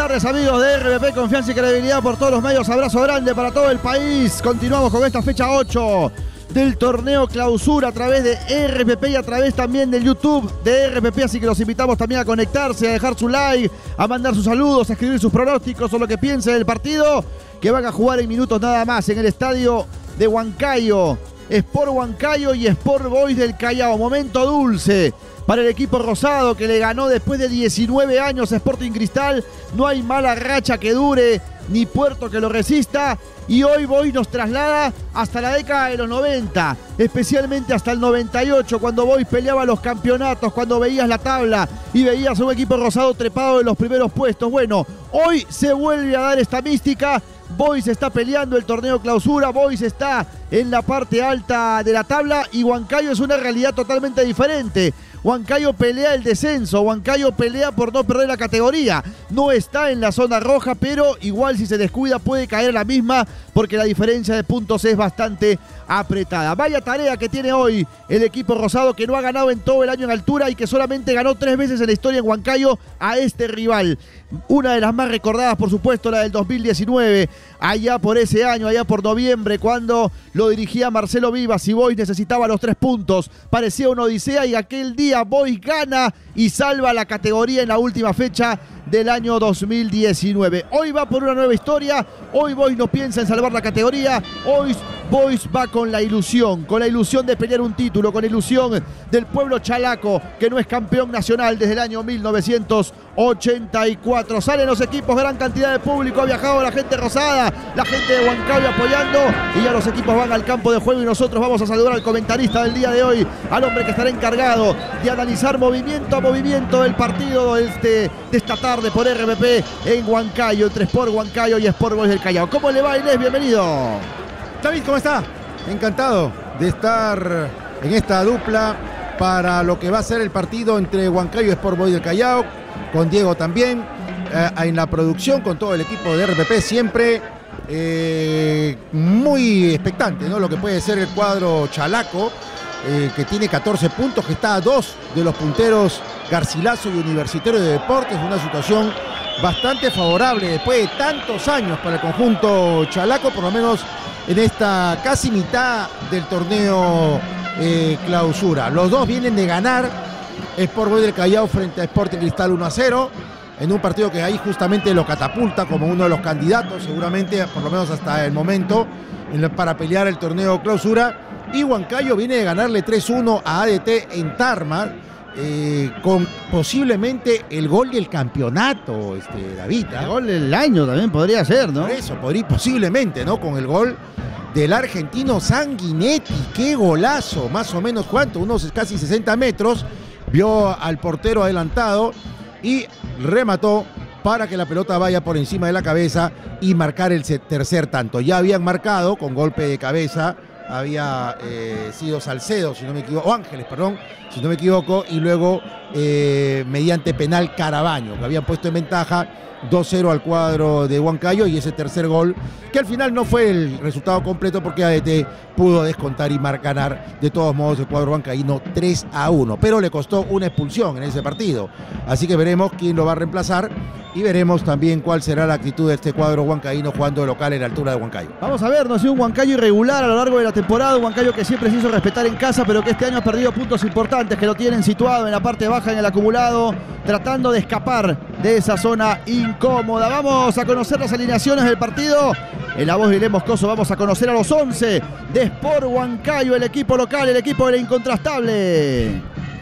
tardes, amigos de RBP, confianza y credibilidad por todos los medios. Abrazo grande para todo el país. Continuamos con esta fecha 8 del torneo Clausura a través de RPP y a través también del YouTube de RPP, así que los invitamos también a conectarse, a dejar su like, a mandar sus saludos, a escribir sus pronósticos o lo que piense del partido que van a jugar en minutos nada más en el estadio de Huancayo. Sport Huancayo y Sport Boys del Callao. Momento dulce para el equipo rosado que le ganó después de 19 años a Sporting Cristal. No hay mala racha que dure ni puerto que lo resista. Y hoy Boys nos traslada hasta la década de los 90, especialmente hasta el 98, cuando Boys peleaba los campeonatos, cuando veías la tabla y veías a un equipo rosado trepado en los primeros puestos. Bueno, hoy se vuelve a dar esta mística. Boys está peleando el torneo Clausura, Boys está en la parte alta de la tabla y Huancayo es una realidad totalmente diferente. Huancayo pelea el descenso, Huancayo pelea por no perder la categoría. No está en la zona roja, pero igual si se descuida puede caer a la misma porque la diferencia de puntos es bastante apretada. Vaya tarea que tiene hoy el equipo rosado, que no ha ganado en todo el año en altura y que solamente ganó 3 veces en la historia en Huancayo a este rival. Una de las más recordadas, por supuesto, la del 2019, allá por ese año, allá por noviembre, cuando lo dirigía Marcelo Vivas y Boys necesitaba los 3 puntos. Parecía una odisea y aquel día Boys gana y salva la categoría en la última fecha del año 2019. Hoy va por una nueva historia, hoy Boys no piensa en salvar la categoría, hoy Boys va con la ilusión de pelear un título, con la ilusión del pueblo chalaco, que no es campeón nacional desde el año 1984. Salen los equipos, gran cantidad de público, ha viajado la gente rosada, la gente de Huancayo apoyando, y ya los equipos van al campo de juego y nosotros vamos a saludar al comentarista del día de hoy, al hombre que estará encargado de analizar movimiento a movimiento del partido de esta tarde por RPP en Huancayo, entre Sport Huancayo y Sport Boys del Callao. ¿Cómo le va, Inés? Bienvenido. David, ¿cómo está? Encantado de estar en esta dupla para lo que va a ser el partido entre Huancayo y Sport Boys del Callao, con Diego también, en la producción, con todo el equipo de RPP, siempre muy expectante, ¿no? Lo que puede ser el cuadro chalaco, que tiene 14 puntos, que está a 2 de los punteros Garcilaso y Universitario de Deportes, una situación bastante favorable después de tantos años para el conjunto chalaco, por lo menos en esta casi mitad del torneo Clausura. Los dos vienen de ganar Sport Boys del Callao frente a Sporting Cristal 1-0, en un partido que ahí justamente lo catapulta como uno de los candidatos, seguramente, por lo menos hasta el momento, para pelear el torneo Clausura. Y Huancayo viene de ganarle 3-1 a ADT en Tarma, con posiblemente el gol del campeonato, David. El gol del año también podría ser, ¿no? Por eso, posiblemente, ¿no? Con el gol del argentino Sanguinetti. ¡Qué golazo! Más o menos, ¿cuánto? Unos casi 60 metros. Vio al portero adelantado y remató para que la pelota vaya por encima de la cabeza y marcar el tercer tanto. Ya habían marcado con golpe de cabeza, había sido Salcedo, si no me equivoco, o Ángeles, perdón, si no me equivoco, y luego mediante penal Carabaño, que habían puesto en ventaja 2-0 al cuadro de Huancayo, y ese tercer gol, que al final no fue el resultado completo porque ADT pudo descontar y ganar de todos modos el cuadro huancaíno 3-1, pero le costó una expulsión en ese partido, así que veremos quién lo va a reemplazar y veremos también cuál será la actitud de este cuadro huancaíno jugando de local en la altura de Huancayo. Vamos a ver, no ha sido un Huancayo irregular a lo largo de la temporada, un Huancayo que siempre se hizo respetar en casa, pero que este año ha perdido puntos importantes que lo tienen situado en la parte baja en el acumulado, tratando de escapar de esa zona incómoda. Vamos a conocer las alineaciones del partido. En la voz de Guillermo Moscoso vamos a conocer a los 11 de Sport Huancayo, el equipo local, el equipo de la incontrastable.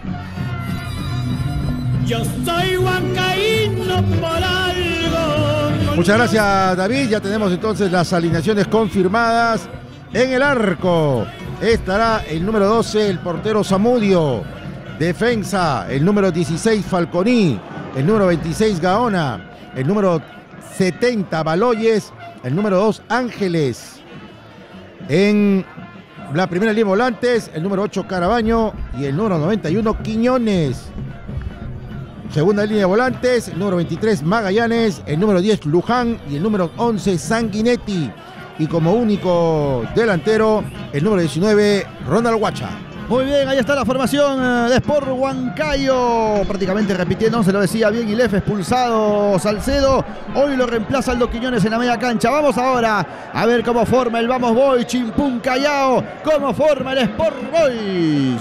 Yo soy huancaíno por algo. Muchas gracias, David. Ya tenemos entonces las alineaciones confirmadas. En el arco estará el número 12, el portero Zamudio. Defensa, el número 16, Falconi. El número 26, Gaona. El número 70, Baloyes. El número 2, Ángeles. En la primera línea de volantes, el número 8, Carabaño. Y el número 91, Quiñones. Segunda línea de volantes, el número 23, Magallanes, el número 10, Luján y el número 11, Sanguinetti. Y como único delantero, el número 19, Ronald Huacha. Muy bien, ahí está la formación de Sport Huancayo, prácticamente repitiendo, se lo decía bien Ilef, expulsado Salcedo, hoy lo reemplaza Aldo Quiñones en la media cancha. Vamos ahora a ver cómo forma el Vamos Boys, Chimpún Callao, cómo forma el Sport Boys.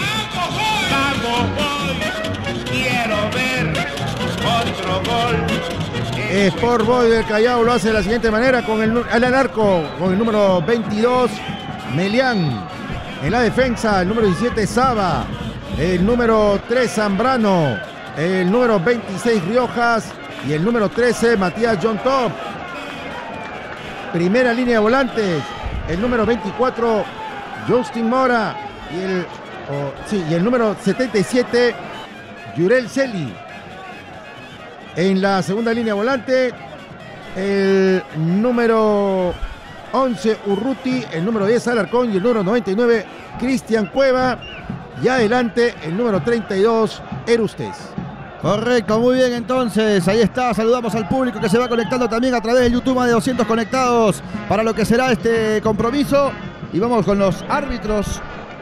¡Vamos, Boys! ¡Quiero ver otro gol! Sport Boys del Callao lo hace de la siguiente manera con al arco, con el número 22, Melián. En la defensa, el número 17, Saba. El número 3, Zambrano. El número 26, Riojas. Y el número 13, Matías John Top. Primera línea de volantes, el número 24, Justin Mora. Y el número 77, Yurel Celi. En la segunda línea de volante, el número 11, Urruti, el número 10, Alarcón, y el número 99, Cristian Cueva. Y adelante, el número 32, Erustes. Correcto, muy bien, entonces, ahí está, saludamos al público que se va conectando también a través de YouTube, más de 200 conectados para lo que será este compromiso. Y vamos con los árbitros.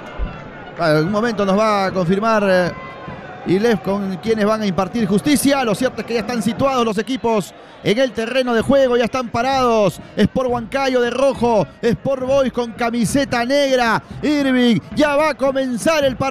En algún momento nos va a confirmar Ilef con quienes van a impartir justicia. Lo cierto es que ya están situados los equipos en el terreno de juego, ya están parados. Sport Huancayo de rojo, Sport Boys con camiseta negra. Irving, ya va a comenzar el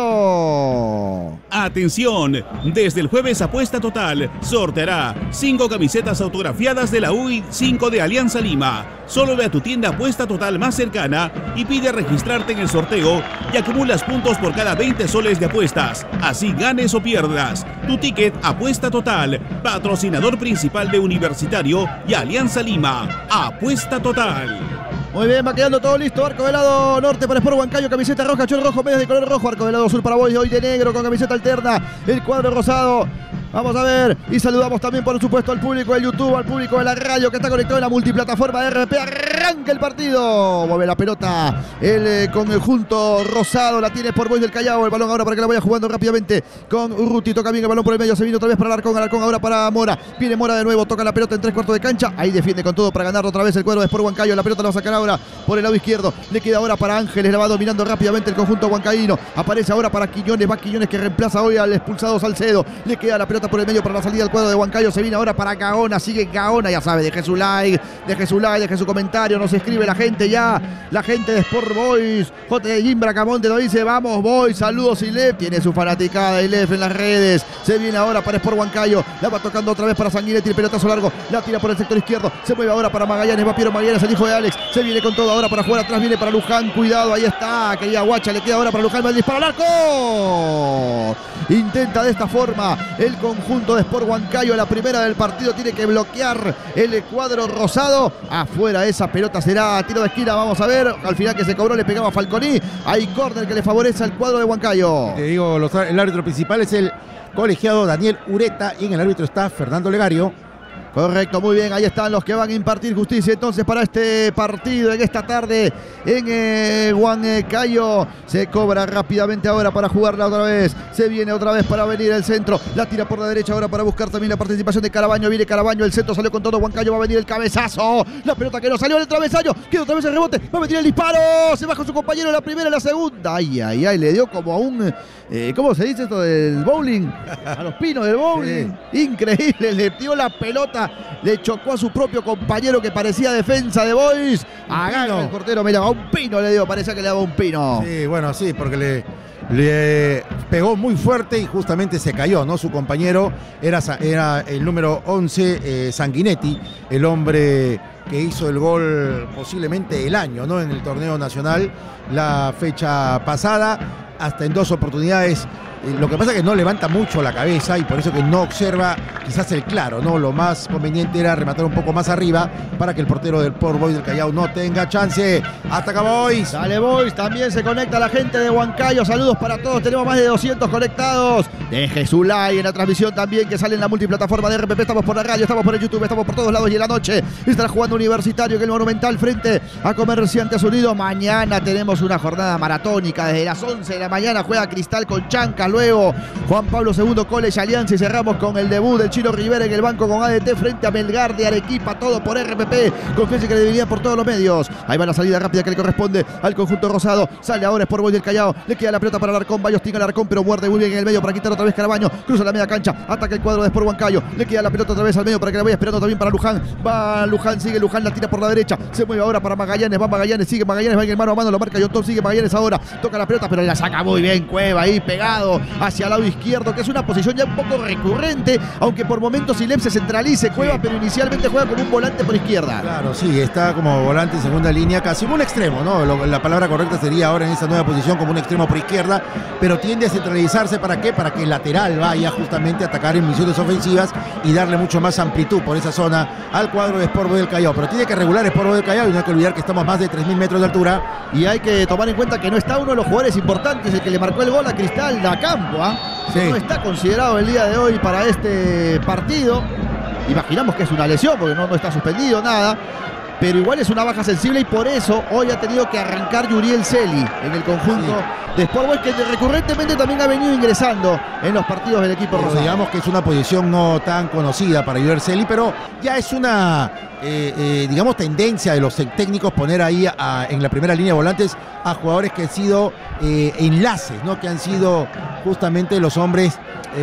partido. Atención, desde el jueves Apuesta Total sorteará 5 camisetas autografiadas de la UI 5 de Alianza Lima. Solo ve a tu tienda Apuesta Total más cercana y pide registrarte en el sorteo y acumulas puntos por cada 20 soles de apuestas. Así ganes o pierdas. Tu ticket Apuesta Total, patrocinador principal de Universitario y Alianza Lima. Apuesta Total. Muy bien, va quedando todo listo. Arco del lado norte para Sport Huancayo, camiseta roja, chor rojo, medias de color rojo. Arco del lado sur para Boys, hoy de negro con camiseta alterna. El cuadro rosado. Vamos a ver, y saludamos también por supuesto al público de YouTube, al público de la radio que está conectado en la multiplataforma de RP. Arranca el partido, mueve la pelota el conjunto rosado, la tiene por Boys del Callao. El balón ahora para que la vaya jugando rápidamente con Urruti, toca bien el balón por el medio, se viene otra vez para Alarcón ahora para Mora, viene Mora de nuevo, toca la pelota en 3/4 de cancha, ahí defiende con todo para ganar otra vez el cuadro de Sport Huancayo. La pelota la va a sacar ahora por el lado izquierdo, le queda ahora para Ángeles, la va dominando rápidamente el conjunto huancaíno, aparece ahora para Quiñones, va Quiñones que reemplaza hoy al expulsado Salcedo, le queda la pelota por el medio para la salida del cuadro de Huancayo, se viene ahora para Gaona, sigue Gaona, ya sabe, deje su like, deje su comentario, nos escribe la gente ya, la gente de Sport Boys, J. Jim Bracamonte nos dice, vamos Boys, saludos Ilef, tiene su fanaticada Ilef en las redes, se viene ahora para Sport Huancayo, la va tocando otra vez para Sanguinetti, el pelotazo largo, la tira por el sector izquierdo, se mueve ahora para Magallanes, va Piero Magallanes, el hijo de Alex, se viene con todo ahora para jugar atrás, viene para Luján, cuidado, ahí está, querida Guacha, le queda ahora para Luján, va el disparo al arco, intenta de esta forma el conjunto de Sport Huancayo, la primera del partido, tiene que bloquear el cuadro rosado, afuera esa pelota será tiro de esquina, vamos a ver, al final que se cobró le pegaba Falconi, hay córner que le favorece al cuadro de Huancayo. Te digo, el árbitro principal es el colegiado Daniel Ureta y en el árbitro está Fernando Legario. Correcto, muy bien, ahí están los que van a impartir justicia entonces para este partido en esta tarde en Huancayo. Se cobra rápidamente ahora para jugarla otra vez, se viene otra vez para venir el centro, la tira por la derecha ahora para buscar también la participación de Carabaño, viene Carabaño, el centro salió con todo Huancayo, va a venir el cabezazo, la pelota que no salió en el travesaño, queda otra vez el rebote, va a meter el disparo, se baja su compañero en la primera y la segunda, ay, le dio como a un, ¿cómo se dice esto del bowling? A los pinos del bowling, sí. Increíble, le dio la pelota, le chocó a su propio compañero que parecía defensa de Boys. Agarra el portero, mira, a un pino le dio, parecía que le daba un pino. Sí, bueno, sí, porque le pegó muy fuerte y justamente se cayó, ¿no? Su compañero era el número 11, Sanguinetti, el hombre que hizo el gol posiblemente del año, ¿no? En el torneo nacional la fecha pasada, hasta en 2 oportunidades. Lo que pasa es que no levanta mucho la cabeza y por eso que no observa quizás el claro, ¿no? Lo más conveniente era rematar un poco más arriba para que el portero del Sport Boys del Callao no tenga chance. Ataca Boys. Dale Boys, también se conecta la gente de Huancayo. Saludos para todos, tenemos más de 200 conectados. Deje su like en la transmisión también que sale en la multiplataforma de RPP. Estamos por la radio, estamos por el YouTube, estamos por todos lados y en la noche estará jugando Universitario en el Monumental frente a Comerciantes Unidos. Mañana tenemos una jornada maratónica desde las 11 de la mañana. Juega Cristal con Chancas. luego. Juan Pablo II, College Alianza, y cerramos con el debut del Chino Rivera en el banco con ADT frente a Melgar de Arequipa, todo por RPP, confianza y credibilidad por todos los medios. Ahí va la salida rápida que le corresponde al conjunto rosado, sale ahora Sport Boys del Callao, le queda la pelota para Alarcón, Bayos tiene Alarcón, pero muerde muy bien en el medio para quitar otra vez Carabaño, cruza la media cancha, ataca el cuadro de Sport Huancayo, le queda la pelota otra vez al medio para que la vaya esperando también para Luján, va Luján, sigue Luján, la tira por la derecha, se mueve ahora para Magallanes, va Magallanes, sigue Magallanes, va en el mano a mano, lo marca Yontop, sigue Magallanes ahora, toca la pelota, pero la saca muy bien Cueva ahí pegado hacia el lado izquierdo, que es una posición ya un poco recurrente, aunque por momentos Ilep se centralice Cueva, pero inicialmente juega como un volante por izquierda. Claro, sí, está como volante en segunda línea, casi un extremo, ¿no? La palabra correcta sería ahora en esa nueva posición como un extremo por izquierda, pero tiende a centralizarse, ¿para qué? Para que el lateral vaya justamente a atacar en misiones ofensivas y darle mucho más amplitud por esa zona al cuadro de Sport Boys del Callao, pero tiene que regular Sport Boys del Callao y no hay que olvidar que estamos más de 3.000 metros de altura. Y hay que tomar en cuenta que no está uno de los jugadores importantes, el que le marcó el gol a Cristal da Campo, Sí. No está considerado el día de hoy para este partido. Imaginamos que es una lesión porque no está suspendido, nada. Pero igual es una baja sensible y por eso hoy ha tenido que arrancar Yuriel Celi en el conjunto de Sport Boys, que recurrentemente también ha venido ingresando en los partidos del equipo rosado. Digamos que es una posición no tan conocida para Yuriel Celi, pero ya es una digamos tendencia de los técnicos poner ahí en la primera línea de volantes a jugadores que han sido enlaces, ¿no? Que han sido justamente los hombres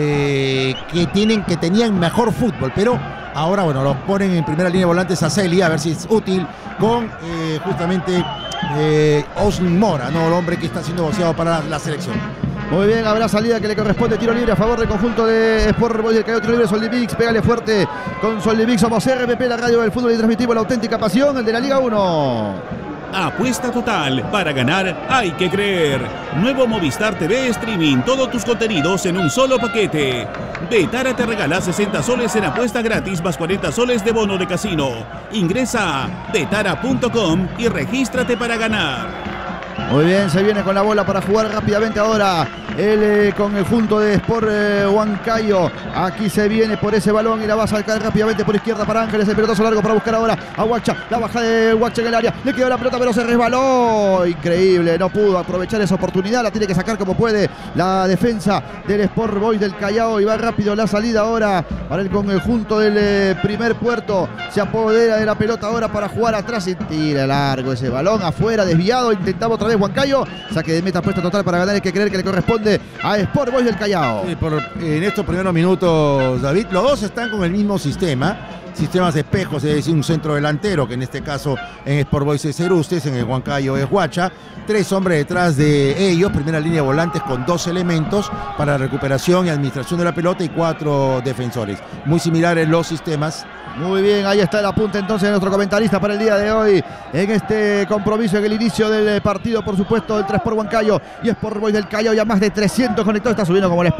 que tenían mejor fútbol, pero ahora, bueno, los ponen en primera línea de volantes a Celi, a ver si es útil con justamente Oslin Mora, ¿no? El hombre que está siendo voceado para la selección. Muy bien, habrá salida que le corresponde, tiro libre a favor del conjunto de Sport Boys del Callao, tiro libre Soldivix, pégale fuerte con Soldivix, somos RPP, la radio del fútbol y transmitimos la auténtica pasión, el de la Liga 1. Apuesta total. Para ganar hay que creer. Nuevo Movistar TV Streaming. Todos tus contenidos en un solo paquete. Betara te regala 60 soles en apuesta gratis más 40 soles de bono de casino. Ingresa a betara.com y regístrate para ganar. Muy bien, se viene con la bola para jugar rápidamente ahora el conjunto de Sport Huancayo. Aquí se viene por ese balón y la va a sacar rápidamente por izquierda para Ángeles. El pelotazo largo para buscar ahora a Huacha. La baja de Huacha en el área. Le quedó la pelota pero se resbaló. Increíble, no pudo aprovechar esa oportunidad. La tiene que sacar como puede la defensa del Sport Boys del Callao. Y va rápido la salida ahora para el conjunto del primer puerto. Se apodera de la pelota ahora para jugar atrás y tira largo ese balón afuera, desviado. Intentaba otra vez Huancayo. Saque de meta, apuesta total para ganar. Hay que creer que le corresponde a Sport Boys del Callao. Sí, en estos primeros minutos, David, los dos están con el mismo sistemas de espejos, es decir, un centro delantero, que en este caso en Sport Boys es Erustes, en el Huancayo es Huacha, 3 hombres detrás de ellos, primera línea de volantes con 2 elementos para recuperación y administración de la pelota y 4 defensores. Muy similares los sistemas. Muy bien, ahí está el apunte entonces de nuestro comentarista para el día de hoy en este compromiso, en el inicio del partido, por supuesto, del 3 por Huancayo y Sport Boys del Callao, ya más de 300 conectados, está subiendo como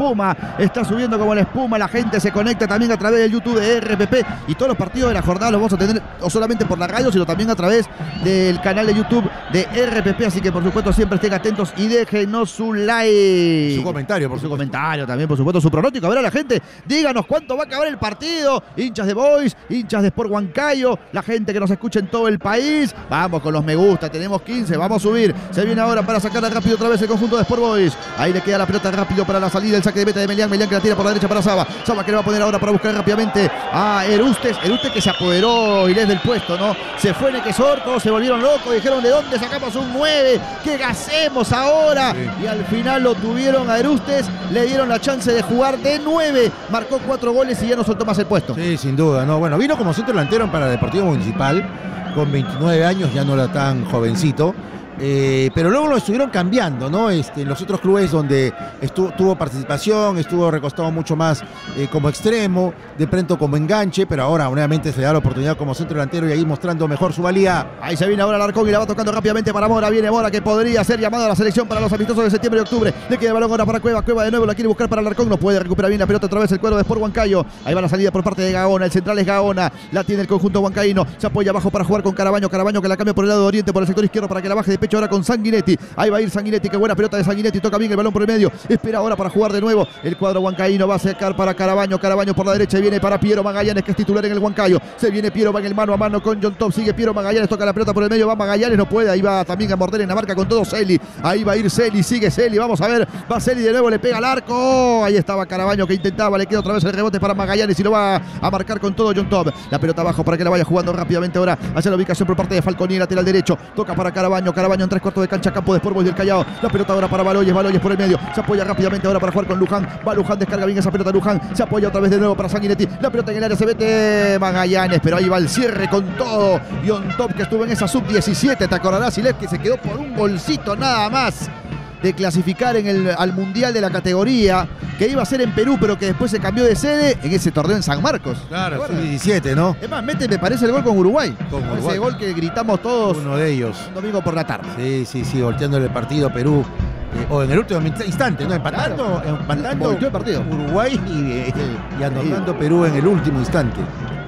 la espuma, la gente se conecta también a través del YouTube de RPP y todos los partidos de la jornada los vamos a tener no solamente por la radio, sino también a través del canal de YouTube de RPP, así que por supuesto siempre estén atentos y déjenos su like. Su comentario, su comentario también, por supuesto, su pronóstico. A ver a la gente, díganos cuánto va a acabar el partido, hinchas de Boys, hinchas de Sport Huancayo, la gente que nos escucha en todo el país. Vamos con los me gusta, tenemos 15, vamos a subir. Se viene ahora para sacarla rápido otra vez el conjunto de Sport Boys. Ahí le queda la pelota rápido para la salida, el saque de meta de Melián que la tira por la derecha para Saba que le va a poner ahora para buscar rápidamente a Erustes que se apoderó Ilés del puesto, ¿no? Se fue Nequesor, todos se volvieron locos, dijeron ¿de dónde sacamos un 9? ¿Qué hacemos ahora? Sí. Y al final lo tuvieron a Erustes, le dieron la chance de jugar de 9, marcó 4 goles y ya no soltó más el puesto. Sí, sin duda, ¿no? Bueno, vino como centro delantero para el Deportivo Municipal, con 29 años, ya no era tan jovencito. Pero luego lo estuvieron cambiando, ¿no? En los otros clubes donde tuvo participación, estuvo recostado mucho más como extremo, de pronto como enganche, pero ahora nuevamente se da la oportunidad como centro delantero y ahí mostrando mejor su valía. Ahí se viene ahora Alarcón y la va tocando rápidamente para Mora. Viene Mora, que podría ser llamado a la selección para los amistosos de septiembre y octubre. Le queda el balón ahora para Cueva de nuevo la quiere buscar para Alarcón, no puede recuperar bien la pelota otra vez el cuadro de Sport Huancayo. Ahí va la salida por parte de Gaona, el central es Gaona, la tiene el conjunto huancaíno, se apoya abajo para jugar con Carabaño que la cambia por el lado de oriente, por el sector izquierdo para que la baje de pecho fecha ahora con Sanguinetti. Ahí va a ir Sanguinetti, qué buena pelota de Sanguinetti, toca bien el balón por el medio. Espera ahora para jugar de nuevo. El cuadro huancaíno va a sacar para Carabaño por la derecha y viene para Piero Magallanes, que es titular en el Huancayo. Se viene Piero, va en el mano a mano con John Top, sigue Piero Magallanes, toca la pelota por el medio, va Magallanes, no puede, ahí va también a morder en la marca con todo Celi. Ahí va a ir Celi, sigue Celi, vamos a ver, va Celi de nuevo, le pega al arco. Ahí estaba Carabaño que intentaba, le queda otra vez el rebote para Magallanes y lo va a marcar con todo John Top. La pelota abajo para que la vaya jugando rápidamente ahora hacia la ubicación por parte de Falconi, lateral derecho. Toca para Carabaño en 3/4 de cancha, campo de Sport Boys del Callao. La pelota ahora para Baloyes por el medio. Se apoya rápidamente ahora para jugar con Luján. Va Luján, descarga bien esa pelota Luján. Se apoya otra vez de nuevo para Sanguinetti. La pelota en el área, se mete Magallanes, pero ahí va el cierre con todo. John Top, que estuvo en esa sub-17, te acordarás, Silef, que se quedó por un golcito nada más de clasificar al Mundial de la categoría, que iba a ser en Perú, pero que después se cambió de sede en ese torneo en San Marcos. Claro, sub-17, ¿no? Es más, me parece el gol con Uruguay. Ese gol que gritamos todos. Uno de ellos. Un domingo por la tarde. Sí, volteándole el partido Perú. O en el último instante, ¿no? Empatando el partido. Uruguay y anotando Perú en el último instante.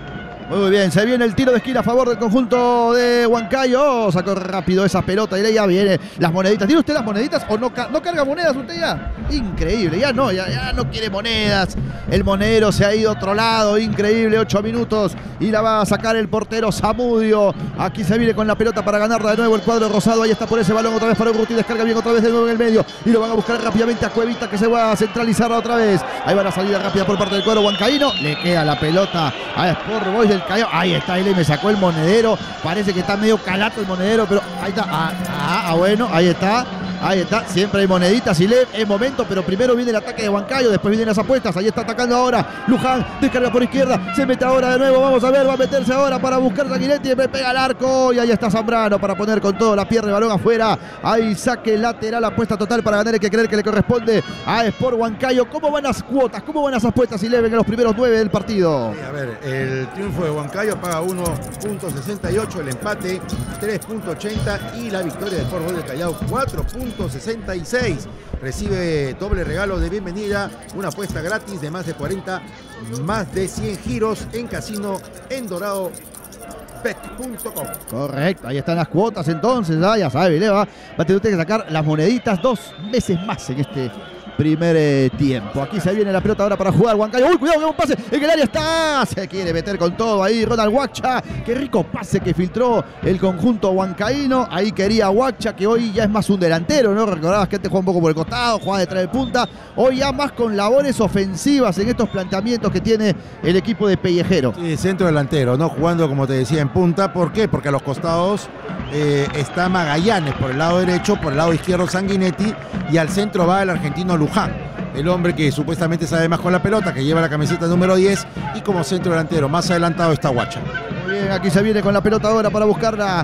Muy bien, se viene el tiro de esquina a favor del conjunto de Huancayo. Sacó rápido esa pelota y ya viene las moneditas. ¿Tiene usted las moneditas o no carga monedas usted ya? Increíble, ya no quiere monedas. El monedero se ha ido a otro lado, increíble, 8 minutos y la va a sacar el portero Zamudio. Aquí se viene con la pelota para ganarla de nuevo el cuadro rosado. Ahí está por ese balón otra vez para Urruti, descarga bien otra vez de nuevo en el medio y lo van a buscar rápidamente a Cuevita, que se va a centralizar otra vez. Ahí va la salida rápida por parte del cuadro huancaíno. Le queda la pelota a Sport Boys del Callao. Ahí está, ahí me sacó el monedero. Parece que está medio calato el monedero, pero ahí está. Bueno, ahí está. Siempre hay moneditas y es momento, pero primero viene el ataque de Huancayo, después vienen las apuestas. Ahí está atacando ahora Luján, descarga por izquierda, se mete ahora de nuevo, vamos a ver, va a meterse ahora para buscar Sanguinetti, me pega al arco y ahí está Zambrano para poner con todo la pierna el balón afuera. Ahí saque lateral, apuesta total para ganar, hay que creer que le corresponde a Sport Huancayo. ¿Cómo van las cuotas? ¿Cómo van las apuestas y le ven en los primeros 9 del partido? Sí, a ver, el triunfo de Huancayo paga 1.68, el empate 3.80 y la victoria de Sport Boys del Callao 4.66. Recibe doble regalo de bienvenida, una apuesta gratis de más de 40, más de 100 giros en casino en Dorado. Bet.com. Correcto, ahí están las cuotas entonces, ya sabe, va a tener usted que sacar las moneditas 2 veces más en este primer tiempo. Aquí se viene la pelota ahora para jugar Huancayo. ¡Uy, cuidado, que un pase! En el área está. Se quiere meter con todo ahí Ronald Huacha. Qué rico pase que filtró el conjunto huancaíno. Ahí quería Huacha, que hoy ya es más un delantero, ¿no? Recordabas que antes jugaba un poco por el costado, jugaba detrás de punta. Hoy ya más con labores ofensivas en estos planteamientos que tiene el equipo de Pellejero. Sí, centro delantero, ¿no? Jugando, como te decía, en punta. ¿Por qué? Porque a los costados está Magallanes por el lado derecho, por el lado izquierdo Sanguinetti y al centro va el argentino Luján, el hombre que supuestamente sabe más con la pelota, que lleva la camiseta número 10 y como centro delantero más adelantado está Huacha. Muy bien, aquí se viene con la pelota ahora para buscarla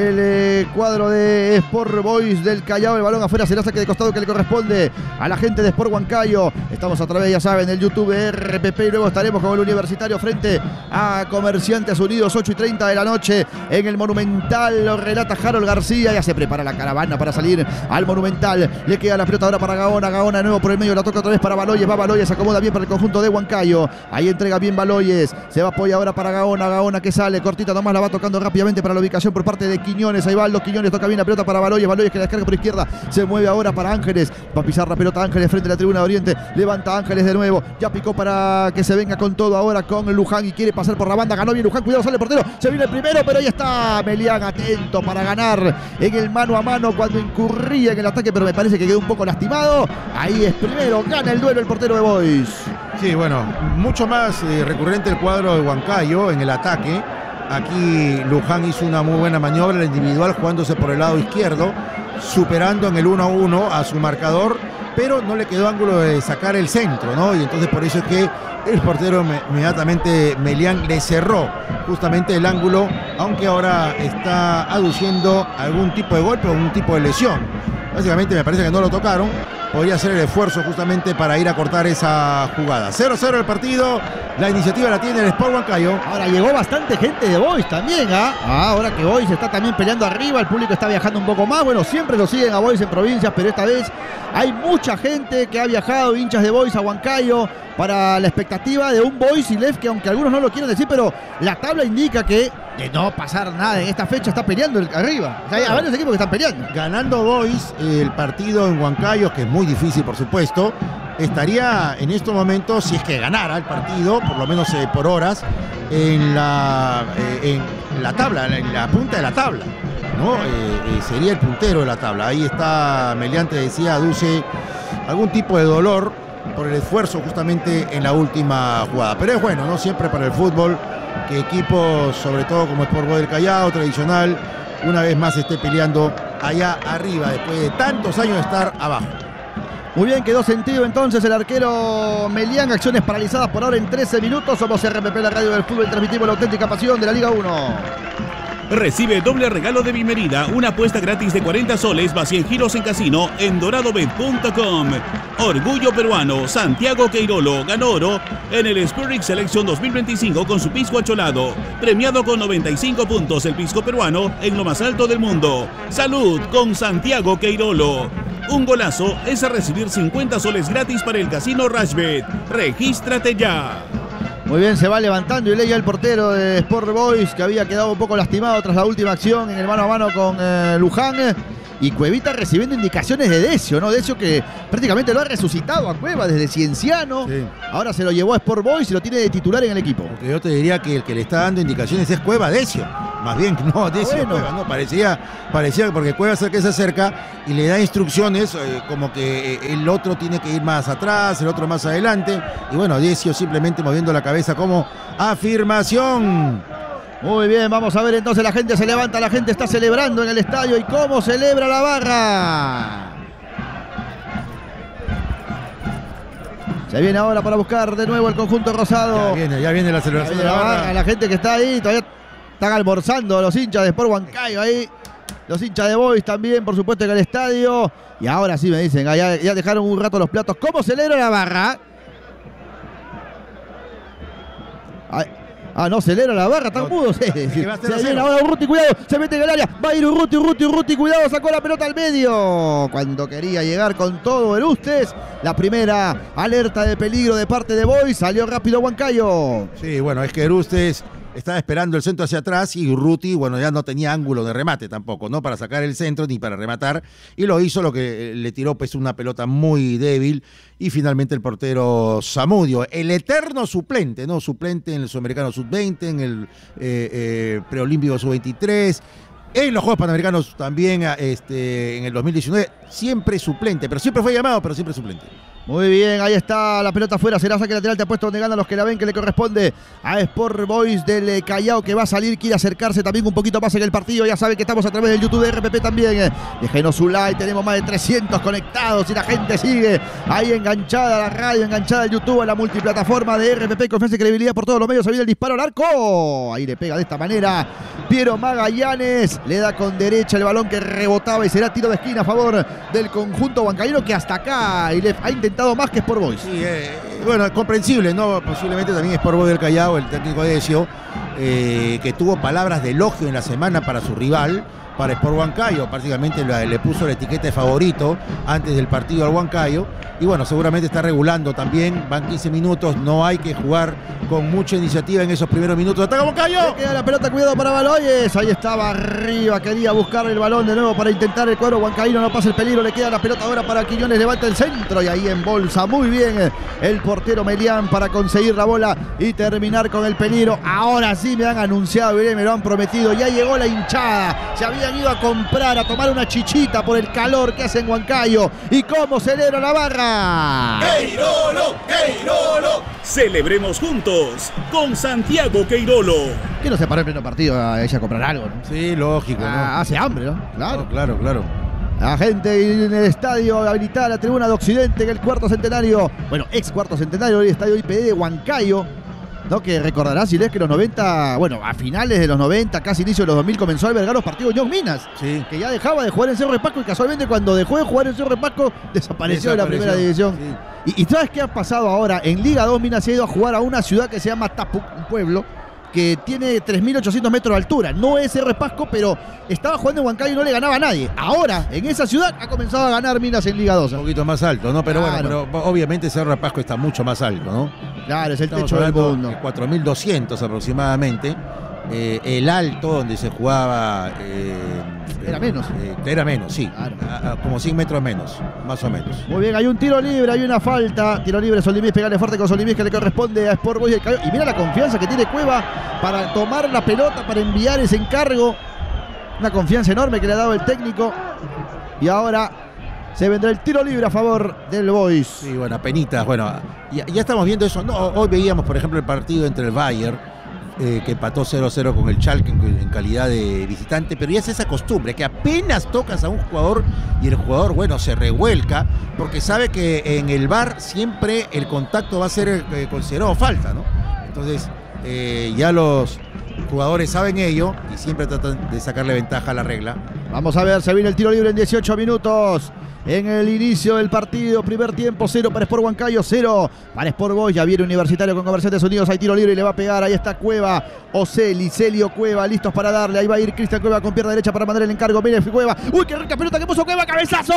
el cuadro de Sport Boys del Callao. El balón afuera, será saque de costado que le corresponde a la gente de Sport Huancayo. Estamos a través, ya saben, del YouTube de RPP y luego estaremos con el Universitario frente a Comerciantes Unidos, 8:30 de la noche en el Monumental. Lo relata Harold García, ya se prepara la caravana para salir al Monumental. Le queda la pelota ahora para Gaona de nuevo por el medio, la toca otra vez para Baloyes, va Baloyes, se acomoda bien para el conjunto de Huancayo. Ahí entrega bien Baloyes, se va a apoyar ahora para Gaona que sale, cortita nomás, la va tocando rápidamente para la ubicación por parte de Quiñones. Ahí va Aldo Quiñones, toca bien la pelota para Baloyes que la descarga por izquierda, se mueve ahora para Ángeles, va a pisar la pelota Ángeles frente a la tribuna de Oriente, levanta Ángeles de nuevo, ya picó para que se venga con todo ahora con Luján y quiere pasar por la banda, ganó bien Luján, cuidado, sale el portero, se viene el primero, pero ahí está Melián atento para ganar en el mano a mano cuando incurría en el ataque, pero me parece que quedó un poco lastimado. Ahí es primero, gana el duelo el portero de Boys. Sí, bueno, mucho más recurrente el cuadro de Huancayo en el ataque. Aquí Luján hizo una muy buena maniobra, la individual, jugándose por el lado izquierdo, superando en el 1-1 a su marcador, pero no le quedó ángulo de sacar el centro, ¿no? Y entonces por eso es que el portero inmediatamente Melián le cerró justamente el ángulo, aunque ahora está aduciendo algún tipo de golpe o algún tipo de lesión. Básicamente me parece que no lo tocaron. Podría hacer el esfuerzo justamente para ir a cortar esa jugada. 0-0 el partido. La iniciativa la tiene el Sport Huancayo. Ahora llegó bastante gente de Boys también, ahora que Boys está también peleando arriba, el público está viajando un poco más. Bueno, siempre lo siguen a Boys en provincias, pero esta vez hay mucha gente que ha viajado, hinchas de Boys a Huancayo, para la expectativa de un Boys y Lef, que aunque algunos no lo quieran decir, pero la tabla indica que de no pasar nada en esta fecha, está peleando arriba. O sea, hay varios equipos que están peleando. Ganando Boys el partido en Huancayo, que es muy difícil, por supuesto, estaría en estos momentos, si es que ganara el partido, por lo menos por horas, en la tabla, en la punta de la tabla, ¿no? Sería el puntero de la tabla. Ahí está, Meliante decía, aduce algún tipo de dolor por el esfuerzo justamente en la última jugada. Pero es bueno, ¿no? Siempre para el fútbol que equipos, sobre todo como Sport Boys del Callao, tradicional, una vez más esté peleando allá arriba después de tantos años de estar abajo. Muy bien, quedó sentido entonces el arquero Melián. Acciones paralizadas por ahora en 13 minutos. Somos RPP, la radio del fútbol. Transmitimos la auténtica pasión de la Liga 1. Recibe doble regalo de Bimerida, una apuesta gratis de 40 soles más 100 giros en casino en doradobet.com. Orgullo peruano, Santiago Queirolo ganó oro en el Spirit Selection 2025 con su pisco acholado, premiado con 95 puntos el pisco peruano en lo más alto del mundo. Salud con Santiago Queirolo. Un golazo es a recibir 50 soles gratis para el casino Rashbet. Regístrate ya. Muy bien, se va levantando y leía el portero de Sport Boys, que había quedado un poco lastimado tras la última acción en el mano a mano con Luján. Y Cuevita recibiendo indicaciones de Decio, ¿no? Decio que prácticamente lo ha resucitado a Cueva desde Cienciano. Sí. Ahora se lo llevó a Sport Boys y lo tiene de titular en el equipo. Porque yo te diría que el que le está dando indicaciones es Cueva, Decio. Más bien, no, Decio, bueno. Cueva, no, parecía porque Cueva es el que se acerca y le da instrucciones como que el otro tiene que ir más atrás, el otro más adelante. Y bueno, Decio simplemente moviendo la cabeza como afirmación. Muy bien, vamos a ver entonces, la gente se levanta, la gente está celebrando en el estadio. ¿Y cómo celebra la barra? Se viene ahora para buscar de nuevo el conjunto rosado. Ya viene la celebración de la barra. La gente que está ahí, todavía están almorzando los hinchas de Sport Huancayo ahí. Los hinchas de Boys también, por supuesto, en el estadio. Y ahora sí me dicen, ya dejaron un rato los platos. ¿Cómo celebra la barra? No, celebra la barra, tan mudo. Se viene ahora Urruti, cuidado, se mete en el área. Va a ir Urruti, cuidado, sacó la pelota al medio. Cuando quería llegar con todo el Ustes, la primera alerta de peligro de parte de Boys, salió rápido Huancayo. Sí, bueno, es que Ustes estaba esperando el centro hacia atrás y Urruti, bueno, ya no tenía ángulo de remate tampoco, ¿no? Para sacar el centro ni para rematar. Y lo hizo, lo que le tiró pues una pelota muy débil. Y finalmente el portero Zamudio, el eterno suplente, ¿no? Suplente en el Sudamericano Sub-20, en el Preolímpico Sub-23, en los Juegos Panamericanos también en el 2019, siempre suplente, pero siempre fue llamado, pero siempre suplente. Muy bien, ahí está la pelota afuera, será saque lateral, te ha puesto donde ganan los que la ven, que le corresponde a Sport Boys del Callao, que va a salir, quiere acercarse también un poquito más en el partido. Ya saben que estamos a través del YouTube de RPP también. Déjenos su like, tenemos más de 300 conectados y la gente sigue ahí enganchada a la radio, enganchada al YouTube, a la multiplataforma de RPP, confianza y credibilidad por todos los medios. Se viene el disparo al arco, ahí le pega de esta manera Piero Magallanes, le da con derecha el balón que rebotaba y será tiro de esquina a favor del conjunto huancaíno, que hasta acá ha intentado más que Sport Boys. Sí, bueno, comprensible, ¿no? Posiblemente también Sport Boys del Callao, el técnico de Decio, que tuvo palabras de elogio en la semana para su rival, para Sport Huancayo. Prácticamente le puso la etiqueta de favorito antes del partido al Huancayo. Y bueno, seguramente está regulando también. Van 15 minutos, no hay que jugar con mucha iniciativa en esos primeros minutos. ¡Ataca Huancayo! Le queda la pelota, cuidado para Baloyes. Ahí estaba arriba, quería buscar el balón de nuevo para intentar el cuadro huancaíno. No pasa el peligro, le queda la pelota ahora para Quiñones. Levanta el centro y ahí en bolsa muy bien el portero Melián para conseguir la bola y terminar con el peligro. Ahora sí me han anunciado, me lo han prometido. Ya llegó la hinchada. Se habían ido a comprar, a tomar una chichita por el calor que hace en Huancayo. ¿Y cómo celebra la barra? ¡Queirolo! ¡Queirolo! Celebremos juntos con Santiago Queirolo. Que no se paró en pleno partido a ella a comprar algo, ¿no? Sí, lógico, ¿no? Hace hambre, ¿no? Claro. Claro. La gente en el estadio habilitada, la tribuna de Occidente, en el cuarto centenario, bueno, ex cuarto centenario, el estadio IPD de Huancayo, ¿no? Que recordarás, si lees que los 90, bueno, a finales de los 90, casi inicio de los 2000, comenzó a albergar los partidos John Minas, sí, que ya dejaba de jugar en Cerro de Pasco y casualmente cuando dejó de jugar en Cerro de Pasco desapareció de la primera división. Sí. ¿Y sabes qué ha pasado ahora? En Liga 2 Minas se ha ido a jugar a una ciudad que se llama Tapuc, un pueblo que tiene 3.800 metros de altura. No es Cerro de Pasco, pero estaba jugando en Huancayo y no le ganaba a nadie. Ahora, en esa ciudad, ha comenzado a ganar Minas en Liga 2. Un poquito más alto, ¿no? Pero claro, bueno, pero obviamente Cerro de Pasco está mucho más alto, ¿no? Claro, es el techo del mundo. 4.200 aproximadamente. el alto donde se jugaba... Era menos. Era menos, sí. Claro. Como 100 metros menos, más o menos. Muy bien, hay un tiro libre, hay una falta. Tiro libre, Solimis, pegale fuerte con Solimis que le corresponde a Sport Boys. Y mira la confianza que tiene Cueva para tomar la pelota, para enviar ese encargo. Una confianza enorme que le ha dado el técnico. Y ahora se vendrá el tiro libre a favor del Boys. Sí, bueno, apenitas. Bueno, ya estamos viendo eso. No, hoy veíamos, por ejemplo, el partido entre el Bayern, que empató 0-0 con el Schalke en calidad de visitante, pero ya es esa costumbre que apenas tocas a un jugador y el jugador, bueno, se revuelca porque sabe que en el VAR siempre el contacto va a ser considerado falta, ¿no? Entonces, ya los jugadores saben ello y siempre tratan de sacarle ventaja a la regla. Vamos a ver, se viene el tiro libre en 18 minutos. En el inicio del partido, primer tiempo, 0 para Sport Huancayo, 0 para Sport Boys. Ya viene Universitario con Comerciantes Unidos, hay tiro libre y le va a pegar. Ahí está Cueva, Oceli, Celio Cueva, listos para darle. Ahí va a ir Cristian Cueva con pierna derecha para mandar el encargo. Mire Cueva, uy, qué rica pelota que puso Cueva, cabezazo.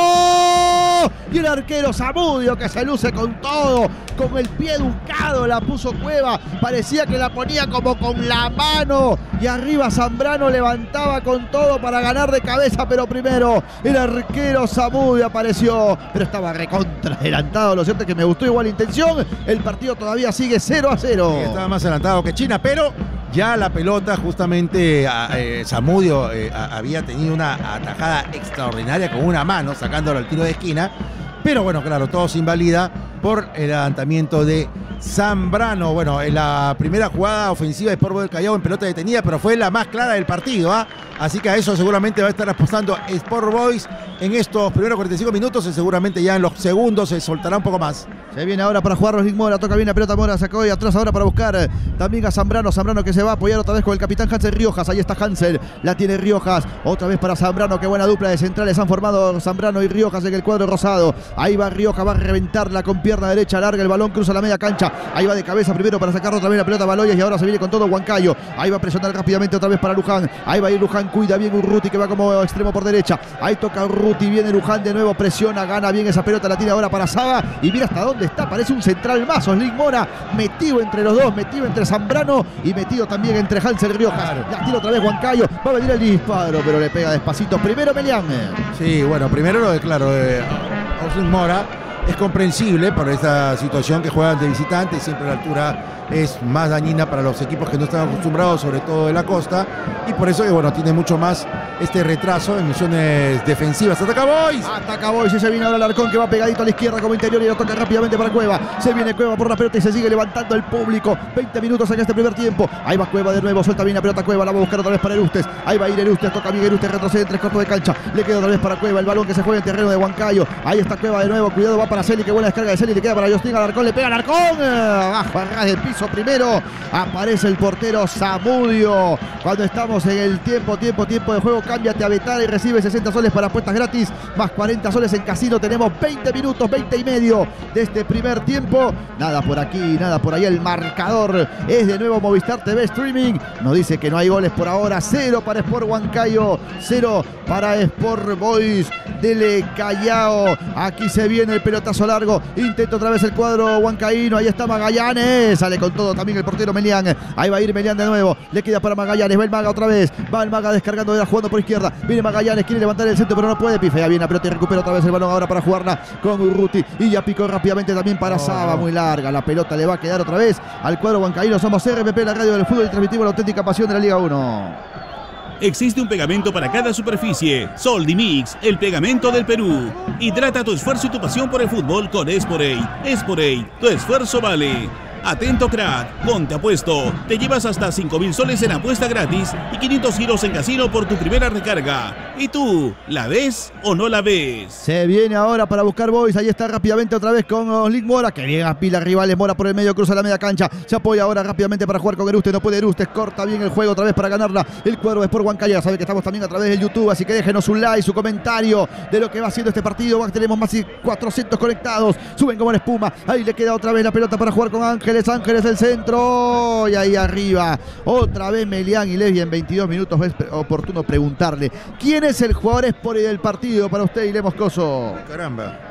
Y el arquero Zamudio que se luce con todo, con el pie educado la puso Cueva. Parecía que la ponía como con la mano. Y arriba Zambrano levantaba con todo para ganar de cabeza, pero primero el arquero Zamudio apareció, pero estaba recontra adelantado. Lo cierto es que me gustó igual la intención. El partido todavía sigue 0-0. Sí, estaba más adelantado que China, pero ya la pelota justamente Zamudio había tenido una atajada extraordinaria con una mano, sacándolo al tiro de esquina. Pero bueno, claro, todo se invalida por el adelantamiento de Zambrano. Bueno, en la primera jugada ofensiva de Sport Boys del Callao en pelota detenida, pero fue la más clara del partido, ¿ah? Así que a eso seguramente va a estar apostando Sport Boys en estos primeros 45 minutos y seguramente ya en los segundos se soltará un poco más. Se viene ahora para jugar Rosling Mora, toca bien la pelota Mora, sacó y atrás ahora para buscar también a Zambrano. Zambrano que se va a apoyar otra vez con el capitán Hansel Riojas. Ahí está Hansel, la tiene Riojas, otra vez para Zambrano. Qué buena dupla de centrales han formado Zambrano y Riojas en el cuadro rosado. Ahí va Riojas, va a reventarla con pierna derecha, larga el balón, cruza la media cancha. Ahí va de cabeza primero para sacar otra vez la pelota a Baloyes y ahora se viene con todo Huancayo. Ahí va a presionar rápidamente otra vez para Luján. Ahí va a ir Luján, cuida bien Urruti que va como extremo por derecha. Ahí toca Urruti, viene Luján de nuevo, presiona, gana bien esa pelota, la tira ahora para Saba y mira hasta dónde está, parece un central más. Osling Mora metido entre los dos, metido entre Zambrano y metido también entre Hansel Riojas. Claro. La tira otra vez Huancayo, va a venir el disparo, pero le pega despacito. Primero Melián. Sí, bueno, primero lo de claro, Osling Mora. Es comprensible por esta situación que juegan de visitante, siempre la altura es más dañina para los equipos que no están acostumbrados, sobre todo de la costa, y por eso que bueno, tiene mucho más este retraso en misiones defensivas. ¡Ataca Boys! Ataca Boys y se viene ahora Alarcón que va pegadito a la izquierda como interior y lo toca rápidamente para Cueva. Se viene Cueva por la pelota y se sigue levantando el público. 20 minutos en este primer tiempo. Ahí va Cueva de nuevo, suelta bien la pelota Cueva, la va a buscar otra vez para Erustes. Ahí va a ir Erustes, toca bien Erustes, retrocede en 3 cuartos de cancha. Le queda otra vez para Cueva, el balón que se juega en terreno de Huancayo. Ahí está Cueva de nuevo, cuidado, va para Celi, qué buena descarga de Celi, le queda para Justin Alarcón, le pega Alarcón. Abajo, a ras del piso primero. Aparece el portero Zamudio. Cuando estamos en el tiempo de juego, cámbiate a Betara y recibe 60 soles para apuestas gratis, más 40 soles en casino. Tenemos 20 minutos, 20 y medio de este primer tiempo. Nada por aquí, nada por ahí. El marcador es de nuevo Movistar TV Streaming. Nos dice que no hay goles por ahora. 0 para Sport Huancayo, 0 para Sport Boys del Callao. Aquí se viene el pelotazo largo. Intenta otra vez el cuadro huancaíno. Ahí está Magallanes. Sale con todo también el portero Melián. Ahí va a ir Melián de nuevo. Le queda para Magallanes. Va el Maga otra vez. Va el Maga descargando, jugando por izquierda. Viene Magallanes. Quiere levantar el centro, pero no puede. Pifea bien la pelota y recupera otra vez el balón ahora para jugarla con Urruti. Y ya picó rápidamente también para Saba. Muy larga. La pelota le va a quedar otra vez al cuadro huancaíno. Somos RPP, la radio del fútbol, y transmitimos la auténtica pasión de la Liga 1. Existe un pegamento para cada superficie. Soldimix, el pegamento del Perú. Hidrata tu esfuerzo y tu pasión por el fútbol con Esporate. Esporate, tu esfuerzo vale. Atento crack, ponte apuesto. Te llevas hasta 5.000 soles en apuesta gratis y 500 giros en casino por tu primera recarga. ¿Y tú, la ves o no la ves? Se viene ahora para buscar Boys. Ahí está rápidamente otra vez con Osling Mora, que bien apila rivales. Mora por el medio, cruza la media cancha. Se apoya ahora rápidamente para jugar con Erustes. No puede Erustes, corta bien el juego otra vez para ganarla. El cuadro de Sport Huancayo. Sabe que estamos también a través del YouTube, así que déjenos un like, su comentario de lo que va haciendo este partido. Tenemos más de 400 conectados. Suben como en espuma. Ahí le queda otra vez la pelota para jugar con Ángeles. Ángeles el centro y ahí arriba otra vez Melián y Levi en 22 minutos. Es oportuno preguntarle quién es el jugador Espori del partido para usted, Ile Moscoso. Caramba,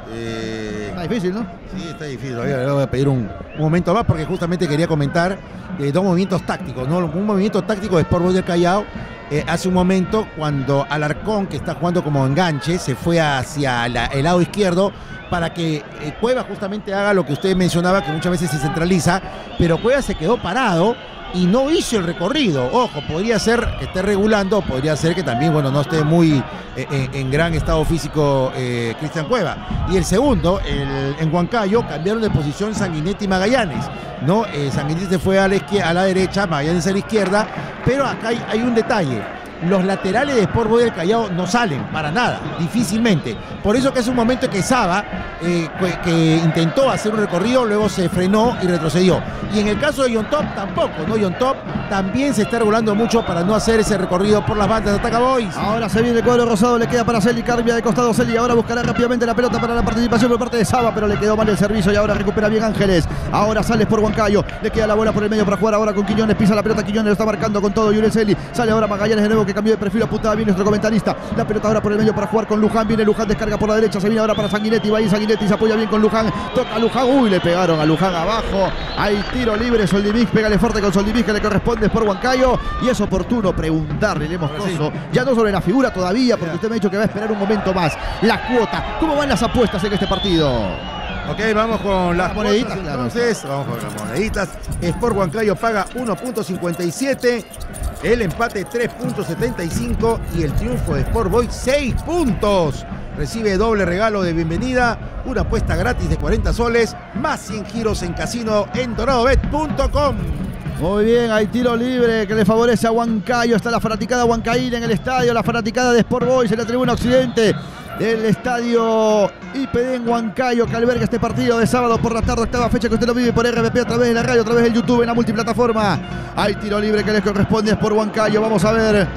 Está difícil, ¿no? Sí, está difícil. Le voy a pedir un momento más porque justamente quería comentar dos movimientos tácticos, ¿no? Un movimiento táctico de Sport Boys del Callao. Hace un momento, cuando Alarcón, que está jugando como enganche, se fue hacia el lado izquierdo para que Cueva justamente haga lo que usted mencionaba, que muchas veces se centraliza, pero Cueva se quedó parado y no hizo el recorrido. Ojo, podría ser que esté regulando, podría ser que también, bueno, no esté muy en gran estado físico Cristian Cueva. Y el segundo, en Huancayo, cambiaron de posición Sanguinetti y Magallanes, ¿no? Sanguinetti se fue a la derecha, Magallanes a la izquierda, pero acá hay un detalle. Los laterales de Sport Boys del Callao no salen para nada, difícilmente. Por eso que es un momento que Saba, que intentó hacer un recorrido, luego se frenó y retrocedió. Y en el caso de John Top tampoco, ¿no? John Top también se está regulando mucho para no hacer ese recorrido por las bandas. Ataca Boys. Ahora se viene el cuadro rosado, le queda para Celi, cambia de costado Celi, ahora buscará rápidamente la pelota para la participación por parte de Saba, pero le quedó mal el servicio y ahora recupera bien Ángeles. Ahora sale por Huancayo, le queda la bola por el medio para jugar ahora con Quiñones, pisa la pelota, Quiñones lo está marcando con todo, Yurel Celi, sale ahora Magallanes de nuevo que cambió de perfil, apuntaba bien nuestro comentarista, la pelota ahora por el medio para jugar con Luján, viene Luján, descarga por la derecha, se viene ahora para Sanguinetti, va ahí Sanguinetti, se apoya bien con Luján, toca a Luján, uy, le pegaron a Luján abajo, hay tiro libre, Soldimix, pégale fuerte con Soldimix que le corresponde por Huancayo y es oportuno preguntarle, le Moscoso, ya no sobre la figura todavía, porque usted me ha dicho que va a esperar un momento más, la cuota, ¿cómo van las apuestas en este partido? Ok, vamos con las moneditas. Entonces, vamos con las moneditas. Sport Huancayo paga 1.57, el empate 3.75 y el triunfo de Sport Boys 6 puntos. Recibe doble regalo de bienvenida, una apuesta gratis de 40 soles, más 100 giros en casino en doradobet.com. Muy bien, hay tiro libre que le favorece a Huancayo. Está la fanaticada huancaína en el estadio, la fanaticada de Sport Boys en la tribuna occidente del estadio IPD en Huancayo, que alberga este partido de sábado por la tarde, octava fecha que usted lo vive por RPP a través de la radio, a través del YouTube, en la multiplataforma. Hay tiro libre que les corresponde a Sport Huancayo. Vamos a ver.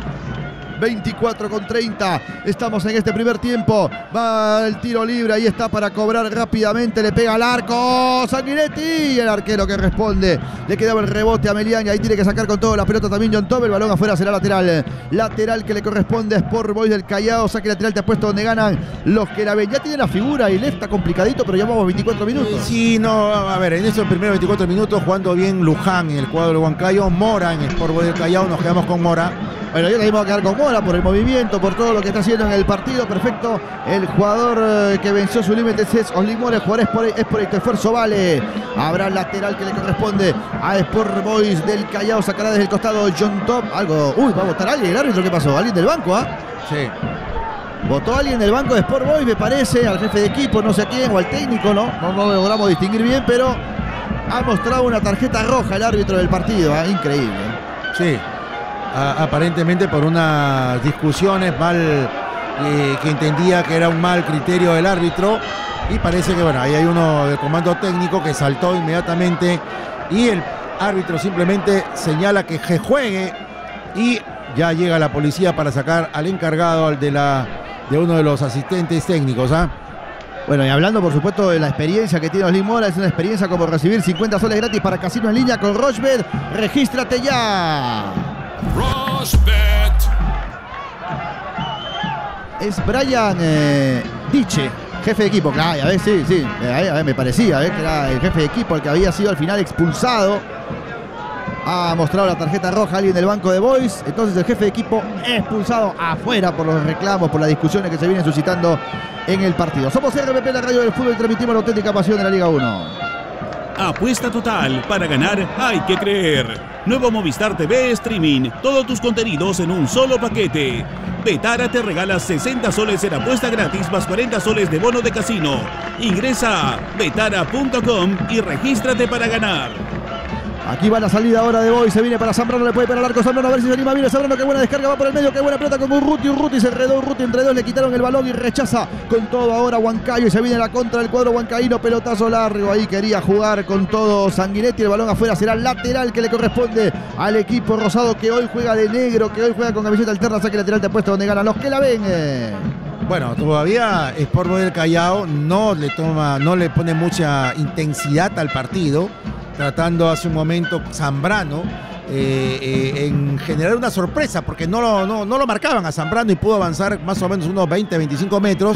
24:30. Estamos en este primer tiempo. Va el tiro libre. Ahí está para cobrar rápidamente. Le pega al arco. Sanguinetti. El arquero que responde. Le quedaba el rebote a Melián. Y ahí tiene que sacar con todo la pelota también John Top. El balón afuera será lateral. Lateral que le corresponde a Sport Boys del Callao. Saque lateral te ha puesto donde ganan los que la ven. Ya tiene la figura y le está complicadito, pero ya vamos 24 minutos. Sí, no, a ver, en esos primeros 24 minutos jugando bien Luján en el cuadro de Huancayo. Mora en Sport Boys del Callao. Nos quedamos con Mora. Bueno, ya le dimos a quedar con Mora por el movimiento, por todo lo que está haciendo en el partido. Perfecto. El jugador que venció su límite es Oslin Mora. El jugador es por el esfuerzo vale. Habrá lateral que le corresponde a Sport Boys del Callao. Sacará desde el costado John Top. Algo. Uy, va a votar alguien. ¿El árbitro qué pasó? ¿Alguien del banco, ah? Sí. Votó a alguien del banco de Sport Boys, me parece, al jefe de equipo, no sé a quién, o al técnico, ¿no? No lo logramos distinguir bien, pero ha mostrado una tarjeta roja el árbitro del partido, ¿eh? Increíble. Sí. Aparentemente por unas discusiones que entendía que era un mal criterio del árbitro, y parece que bueno, ahí hay uno del comando técnico que saltó inmediatamente y el árbitro simplemente señala que juegue y ya llega la policía para sacar al encargado de uno de los asistentes técnicos, ¿ah? Bueno, y hablando por supuesto de la experiencia que tiene Oslin Mora, es una experiencia como recibir 50 soles gratis para casino en línea con Rochebet. Regístrate ya. Rochebet. Es Brian Diche, jefe de equipo. Ay, a ver, sí. A ver, me parecía que era el jefe de equipo el que había sido al final expulsado. Ha mostrado la tarjeta roja a alguien del banco de Boys. Entonces el jefe de equipo expulsado afuera por los reclamos, por las discusiones que se vienen suscitando en el partido. Somos RPP, la radio del fútbol, y transmitimos la auténtica pasión de la Liga 1. Apuesta total. Para ganar hay que creer. Nuevo Movistar TV Streaming. Todos tus contenidos en un solo paquete. Betara te regala 60 soles en apuesta gratis más 40 soles de bono de casino. Ingresa a betara.com y regístrate para ganar. Aquí va la salida ahora de Boys, se viene para Zambrano, le puede pegar al arco Zambrano, a ver si se anima, viene Zambrano, qué buena descarga, va por el medio, qué buena pelota con Urruti se enredó Urruti entre dos, le quitaron el balón y rechaza con todo ahora Huancayo y se viene la contra del cuadro huancaíno, pelotazo largo, ahí quería jugar con todo Sanguinetti, el balón afuera será lateral que le corresponde al equipo rosado que hoy juega de negro, que hoy juega con camiseta alterna, saque lateral te ha puesto donde ganan los que la ven. Bueno, todavía Sport Boys del Callao no le pone mucha intensidad al partido, tratando hace un momento Zambrano en generar una sorpresa, porque no lo marcaban a Zambrano y pudo avanzar más o menos unos 20-25 metros,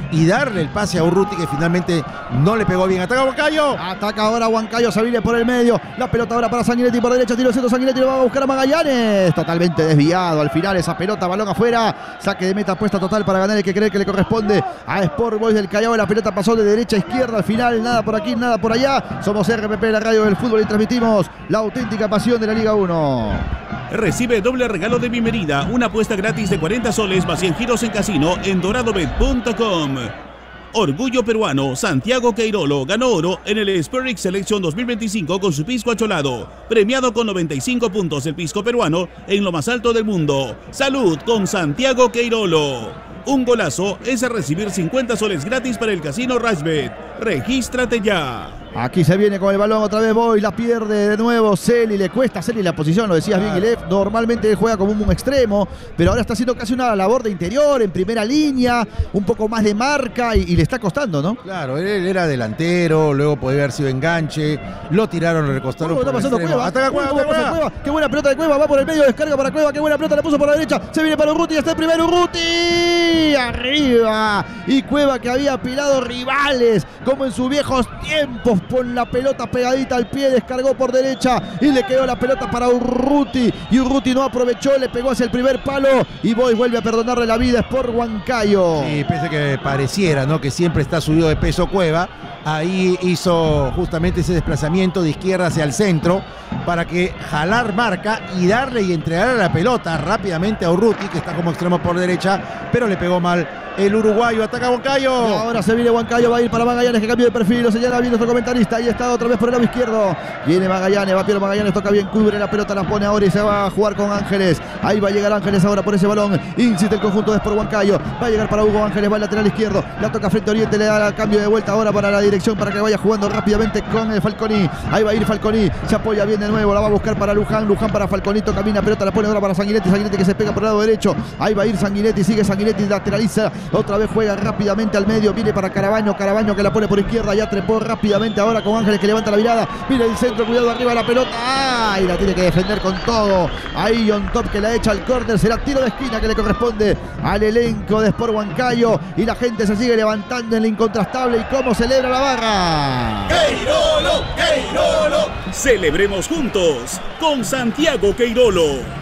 y darle el pase a Urruti, que finalmente no le pegó bien. Ataca Huancayo. Ataca ahora Huancayo, se viene por el medio. La pelota ahora para Sanguinetti por derecha. Tiro centro, Sanguinetti lo va a buscar a Magallanes. Totalmente desviado al final esa pelota, balón afuera. Saque de meta, apuesta total para ganar el que cree que le corresponde a Sport Boys del Callao. La pelota pasó de derecha a izquierda al final. Nada por aquí, nada por allá. Somos RPP, la radio del fútbol, y transmitimos la auténtica pasión de la Liga 1. Recibe doble regalo de bienvenida, una apuesta gratis de 40 soles más 100 giros en casino en doradobet.com. Orgullo peruano, Santiago Queirolo ganó oro en el Spirit Selection 2025 con su pisco acholado, premiado con 95 puntos el pisco peruano en lo más alto del mundo. Salud con Santiago Queirolo. Un golazo es a recibir 50 soles gratis para el casino Rashbet. Regístrate ya. Aquí se viene con el balón otra vez Boy, la pierde de nuevo Celi, le cuesta a Celi la posición, lo decías bien, Guilef. Normalmente él juega como un extremo, pero ahora está haciendo casi una labor de interior, en primera línea, un poco más de marca y le está costando, ¿no? Claro, él era delantero, luego podía haber sido enganche, lo tiraron, lo recostaron por el extremo. Cueva. Ataca Cueva. Qué buena pelota de Cueva, va por el medio, descarga para Cueva, qué buena pelota, la puso por la derecha, se viene para Urruti, está el primero Urruti, arriba, y Cueva que había apilado rivales, como en sus viejos tiempos, con la pelota pegadita al pie, descargó por derecha y le quedó la pelota para Urruti, y Urruti no aprovechó, le pegó hacia el primer palo y Boy vuelve a perdonarle la vida. Es por Huancayo. Sí, pese que pareciera, ¿no?, que siempre está subido de peso Cueva, ahí hizo justamente ese desplazamiento de izquierda hacia el centro para que jalar marca y darle y entregar la pelota rápidamente a Urruti, que está como extremo por derecha, pero le pegó mal el uruguayo. Ataca Huancayo. Y ahora se viene Huancayo, va a ir para Magallanes, que cambio de perfil, lo señala bien nuestro comentarista. Ahí está otra vez por el lado izquierdo. Viene Magallanes, va Piero Magallanes, toca bien, cubre la pelota, la pone ahora y se va a jugar con Ángeles. Ahí va a llegar Ángeles ahora por ese balón. Insiste el conjunto de Sport Huancayo. Va a llegar para Hugo Ángeles, va al lateral izquierdo. La toca frente a Oriente, le da el cambio de vuelta ahora para la dirección para que vaya jugando rápidamente con el Falconi. Ahí va a ir Falconi, se apoya bien de nuevo, la va a buscar para Luján. Luján para Falconito, camina, pelota la pone ahora para Sanguinetti. Sanguinetti que se pega por el lado derecho. Ahí va a ir Sanguinetti, sigue Sanguinetti, lateraliza. Otra vez juega rápidamente al medio, viene para Carabaño. Carabaño que la pone por izquierda, ya trepó rápidamente ahora con Ángeles que levanta la mirada. Viene el centro, cuidado arriba la pelota. ¡Ay! La tiene que defender con todo. Ahí John Top que la echa al córner. Será tiro de esquina que le corresponde al elenco de Sport Huancayo. Y la gente se sigue levantando en la incontrastable. ¿Y cómo celebra la barra? ¡Queirolo! ¡Queirolo! Celebremos juntos con Santiago Queirolo.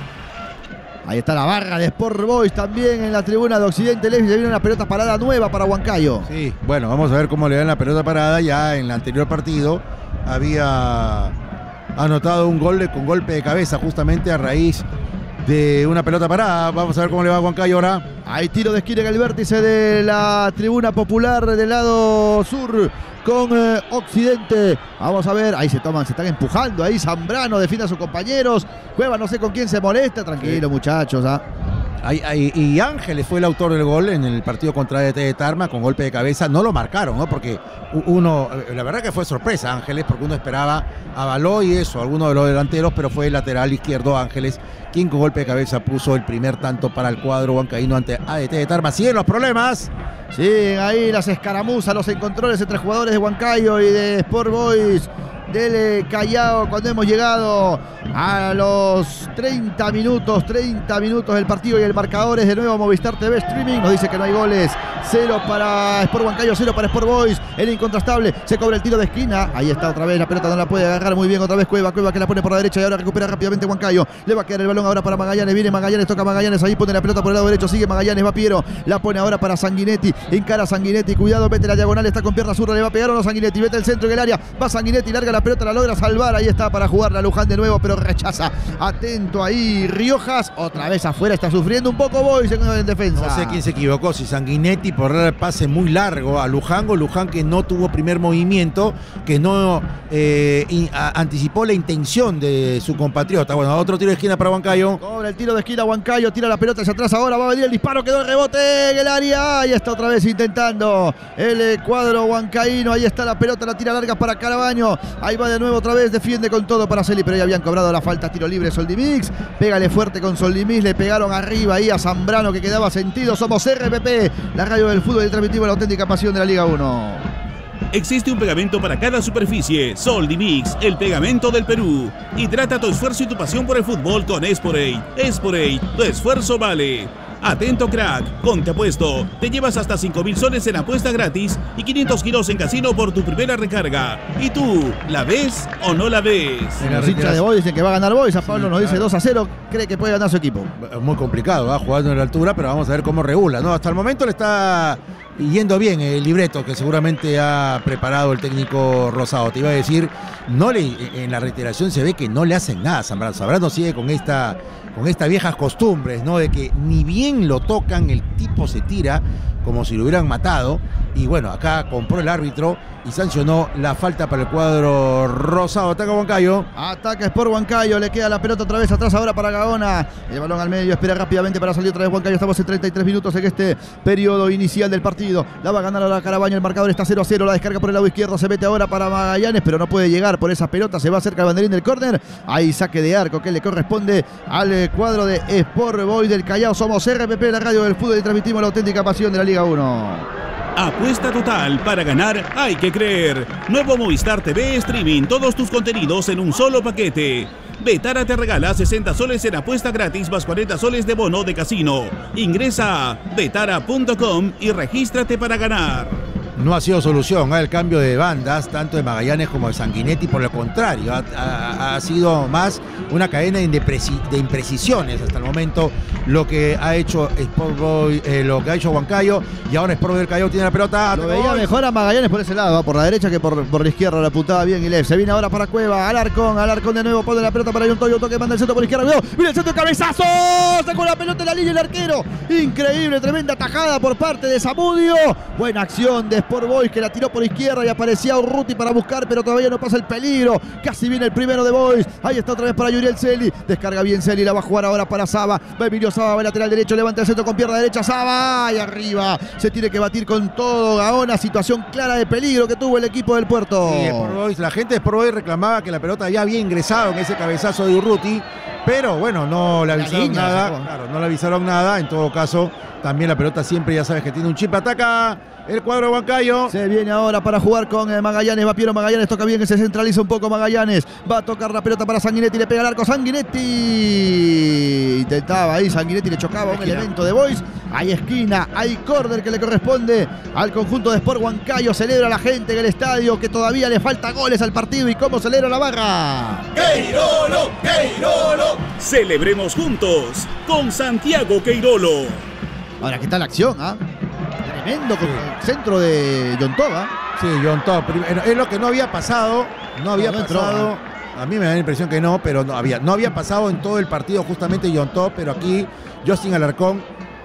Ahí está la barra de Sport Boys también en la tribuna de Occidente Leve. Se viene una pelota parada nueva para Huancayo. Sí, bueno, vamos a ver cómo le dan la pelota parada. Ya en el anterior partido había anotado un gol con golpe de cabeza justamente a raíz de una pelota parada. Vamos a ver cómo le va a Huancayo ahora. Hay tiro de esquina en el vértice de la tribuna popular del lado sur con Occidente. Vamos a ver, ahí se están empujando. Ahí Zambrano defiende a sus compañeros. Cueva no sé con quién se molesta. Tranquilo, muchachos. Y Ángeles fue el autor del gol en el partido contra ADT de Tarma con golpe de cabeza. No lo marcaron, ¿no? Porque la verdad que fue sorpresa Ángeles, porque uno esperaba a Baló y eso, alguno de los delanteros, pero fue el lateral izquierdo Ángeles quien con golpe de cabeza puso el primer tanto para el cuadro huancaíno ante ADT de Tarma. ¿Siguen los problemas? Siguen ahí las escaramuzas, los encontrones entre jugadores de Huancayo y de Sport Boys del Callao, cuando hemos llegado a los 30 minutos del partido y el marcador es de nuevo Movistar TV Streaming. Nos dice que no hay goles. 0 para Sport Huancayo, 0 para Sport Boys. El incontrastable, se cobra el tiro de esquina. Ahí está otra vez, la pelota no la puede agarrar muy bien. Otra vez Cueva que la pone por la derecha y ahora recupera rápidamente Huancayo. Le va a quedar el balón ahora para Magallanes. Viene Magallanes, toca Magallanes. Ahí pone la pelota por el lado derecho. Sigue Magallanes, va Piero. La pone ahora para Sanguinetti. Encara Sanguinetti. Cuidado, mete la diagonal. Está con pierna zurda. Le va a pegar o no Sanguinetti. Vete el centro en el área. Va Sanguinetti, larga la pelota, la logra salvar. Ahí está para jugarla Luján de nuevo, pero rechaza. Atento ahí Riojas. Otra vez afuera. Está sufriendo un poco Boys en defensa. No sé quién se equivocó. Si Sanguinetti por dar el pase muy largo a Luján, o Luján que no tuvo primer movimiento, que no anticipó la intención de su compatriota. Bueno, otro tiro de esquina para Huancayo. Cobra el tiro de esquina Huancayo, tira la pelota hacia atrás. Ahora va a venir el disparo, quedó el rebote en el área. Ahí está otra vez intentando el cuadro huancaíno. Ahí está la pelota, la tira larga para Carabaño. Ahí va de nuevo otra vez, defiende con todo para Celi, pero ya habían cobrado la falta. Tiro libre Soldimix. Pégale fuerte con Soldimix. Le pegaron arriba ahí a Zambrano que quedaba sentido. Somos RPP, la radio del fútbol y transmitimos la auténtica pasión de la Liga 1. Existe un pegamento para cada superficie. Soldimix, el pegamento del Perú. Hidrata tu esfuerzo y tu pasión por el fútbol con Esporate. Esporate, tu esfuerzo vale. Atento crack, con Te Apuesto. Te llevas hasta 5.000 soles en apuesta gratis y 500 kilos en casino por tu primera recarga. ¿Y tú, la ves o no la ves? Los hinchas de Boys dicen que va a ganar Boys. A Pablo nos dice 2-0. Cree que puede ganar su equipo. Muy complicado, ¿va? Jugando en la altura, pero vamos a ver cómo regula, ¿no? Hasta el momento le está yendo bien el libreto que seguramente ha preparado el técnico Rosado. Te iba a decir, en la reiteración se ve que no le hacen nada a Zambrano. Zambrano sigue con estas viejas costumbres, ¿no? De que ni bien lo tocan, el tipo se tira como si lo hubieran matado. Y bueno, acá compró el árbitro y sancionó la falta para el cuadro rosado. Ataca Huancayo. Ataca Sport Huancayo, le queda la pelota otra vez atrás ahora para Gaona. El balón al medio, espera rápidamente para salir otra vez Huancayo. Estamos en 33 minutos en este periodo inicial del partido. La va a ganar ahora Carabaño, el marcador está 0-0. La descarga por el lado izquierdo, se mete ahora para Magallanes, pero no puede llegar por esa pelota. Se va cerca el banderín del córner. Ahí saque de arco que le corresponde al cuadro de Sport Boys del Callao. Somos RPP, la radio del fútbol, y transmitimos la auténtica pasión de la Liga 1. Apuesta total, para ganar hay que creer. Nuevo Movistar TV Streaming, todos tus contenidos en un solo paquete. Betara te regala 60 soles en apuesta gratis más 40 soles de bono de casino. Ingresa a betara.com y regístrate para ganar. No ha sido solución el cambio de bandas, tanto de Magallanes como de Sanguinetti. Por lo contrario, ha sido más una cadena de imprecisiones hasta el momento lo que ha hecho Sport Boys, lo que ha hecho Huancayo. Y ahora Sport Boys del Callao tiene la pelota. Lo veía mejor a Magallanes por ese lado, por la derecha que por la izquierda. La apuntaba bien Ilef. Se viene ahora para Cueva, Alarcón de nuevo, pone la pelota para Yonto que manda el centro por la izquierda. Mira el centro, cabezazo, sacó la pelota en la línea el arquero. Increíble, tremenda tajada por parte de Zamudio. Buena acción de Sport Boys que la tiró por izquierda y aparecía Urruti para buscar, pero todavía no pasa el peligro. Casi viene el primero de Boys. Ahí está otra vez para Yuriel Celi. Descarga bien Celi, la va a jugar ahora para Saba. Va Emilio Saba, va el lateral derecho, levanta el centro con pierna derecha. Saba, y arriba se tiene que batir con todo Gaona. Situación clara de peligro que tuvo el equipo del Puerto. Sí, Sport Boys, la gente de Sport Boys reclamaba que la pelota ya había ingresado en ese cabezazo de Urruti, pero bueno, no le avisaron nada. Claro, no le avisaron nada. En todo caso, también la pelota siempre, ya sabes que tiene un chip. Ataca el cuadro de Huancayo. Se viene ahora para jugar con Magallanes. Va Piero Magallanes, toca bien que se centraliza un poco Magallanes. Va a tocar la pelota para Sanguinetti, le pega al arco Sanguinetti. Intentaba ahí, Sanguinetti le chocaba un elemento de Boys. Hay esquina, hay córner que le corresponde al conjunto de Sport Huancayo. Celebra la gente en el estadio que todavía le falta goles al partido. ¿Y cómo celebra la barra? Queirolo, Queirolo. Celebremos juntos con Santiago Queirolo. Ahora, ¿qué tal la acción? Tremendo con el centro de Yontova. Sí, Yontova. Es lo que no había pasado. No había pasado. A mí me da la impresión que no, pero no había pasado en todo el partido justamente Yontova, pero aquí Justin Alarcón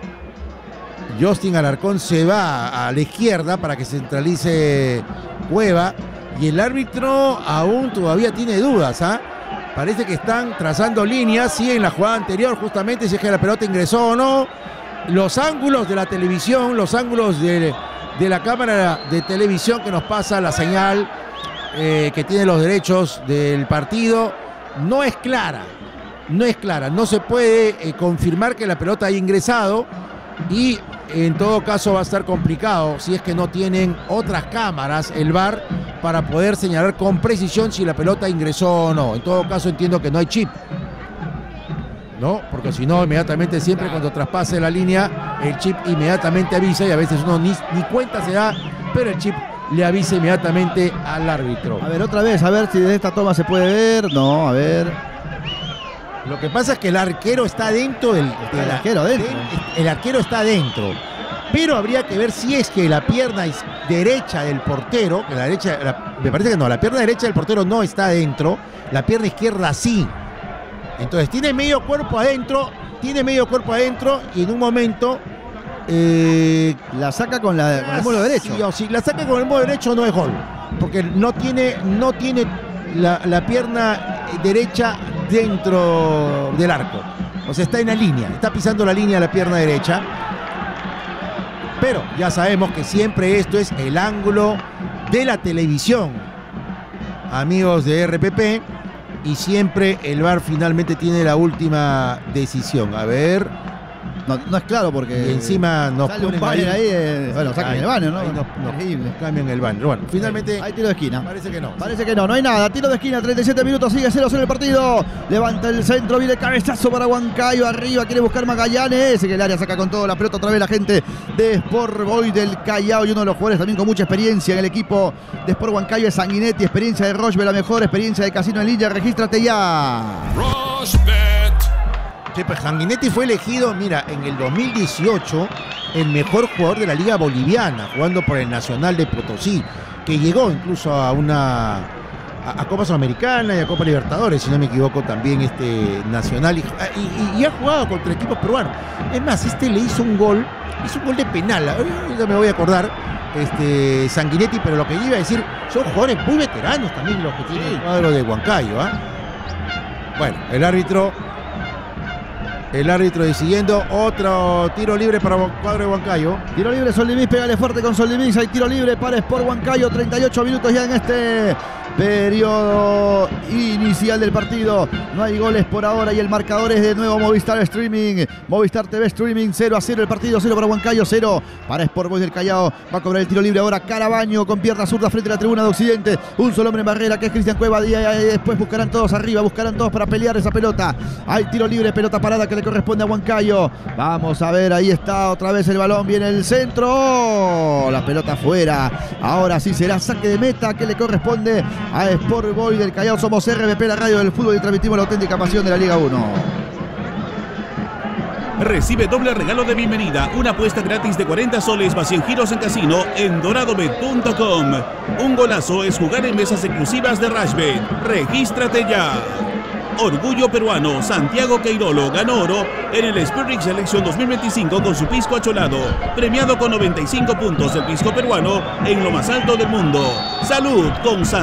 se va a la izquierda para que centralice Cueva y el árbitro aún todavía tiene dudas, Parece que están trazando líneas, sí, en la jugada anterior justamente, si es que la pelota ingresó o no. Los ángulos de la televisión, los ángulos de la cámara de televisión que nos pasa la señal que tiene los derechos del partido, no es clara, no se puede confirmar que la pelota haya ingresado y en todo caso va a estar complicado si es que no tienen otras cámaras, el VAR, para poder señalar con precisión si la pelota ingresó o no. En todo caso entiendo que no hay chip, ¿no? Porque si no, inmediatamente siempre cuando traspase la línea, el chip inmediatamente avisa y a veces uno ni cuenta se da, pero el chip le avisa inmediatamente al árbitro. A ver, otra vez, a ver si desde esta toma se puede ver. No, a ver. Lo que pasa es que el arquero está dentro del... El arquero está dentro. Pero habría que ver si es que la pierna derecha del portero, que me parece que no, la pierna derecha del portero no está adentro, la pierna izquierda sí. Entonces tiene medio cuerpo adentro y en un momento la saca con el modo derecho. Sí, o si la saca con el modo derecho no es gol, porque no tiene la pierna derecha dentro del arco. O sea, está en la línea, está pisando la línea la pierna derecha. Pero ya sabemos que siempre esto es el ángulo de la televisión, amigos de RPP. Y siempre el VAR finalmente tiene la última decisión. A ver, No es claro porque Y encima nos sale un ponen banner ahí, bueno, saquen ahí, el banner, ¿no? ahí nos cambian el banner. Bueno, finalmente Hay tiro de esquina. parece que no. Parece que no hay nada. Tiro de esquina, 37 minutos, sigue 0-0 el partido. Levanta el centro, viene el cabezazo para Huancayo. Arriba quiere buscar Magallanes. Que el área saca con todo la pelota otra vez la gente de Sport Boys del Callao. Y uno de los jugadores también con mucha experiencia en el equipo de Sport Huancayo es Sanguinetti. Experiencia de Rochebet, la mejor experiencia de casino en línea. Regístrate ya. Sí, pues Sanguinetti fue elegido, mira, en el 2018 el mejor jugador de la Liga Boliviana, jugando por el Nacional de Potosí, que llegó incluso a Copa Sudamericana y a Copa Libertadores, si no me equivoco, también Nacional, y ha jugado contra equipos peruanos. Es más, le hizo un gol de penal, ahorita me voy a acordar, Sanguinetti, pero lo que yo iba a decir, son jugadores muy veteranos también los que tiene el cuadro de Huancayo, ¿ah? Bueno, el árbitro decidiendo otro tiro libre para el cuadro de Huancayo. Tiro libre, Soldimix, pégale fuerte con Soldimix. Hay tiro libre para Sport Huancayo. 38 minutos ya en este periodo inicial del partido. No hay goles por ahora y el marcador es de nuevo Movistar Streaming. Movistar TV Streaming, 0-0 el partido, 0 para Huancayo, 0 para Sport Boys del Callao. Va a cobrar el tiro libre ahora Carabaño con pierna zurda frente a la tribuna de Occidente. Un solo hombre en barrera que es Cristian Cueva. Y después buscarán todos arriba, buscarán todos para pelear esa pelota. Hay tiro libre, pelota parada que le corresponde a Huancayo. Vamos a ver, ahí está otra vez el balón, viene el centro. La pelota afuera. Ahora sí será saque de meta que le corresponde a Sport Boys del Callao. Somos RBP, la radio del fútbol, y transmitimos la auténtica pasión de la Liga 1. Recibe doble regalo de bienvenida, una apuesta gratis de 40 soles más 100 giros en casino en doradobet.com. Un golazo es jugar en mesas exclusivas de Rashbet. Regístrate ya. Orgullo peruano, Santiago Queirolo ganó oro en el Spirit Selection 2025 con su pisco acholado, premiado con 95 puntos del pisco peruano en lo más alto del mundo. Salud con Santiago.